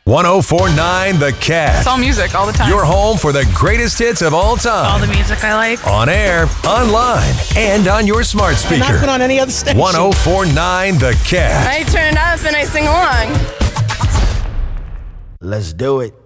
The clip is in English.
104.9 The Cat. It's all music all the time. Your home for the greatest hits of all time. All the music I like. On air, online, and on your smart speaker. Not been on any other station. 104.9 The Cat. I turn it up and I sing along. Let's do it.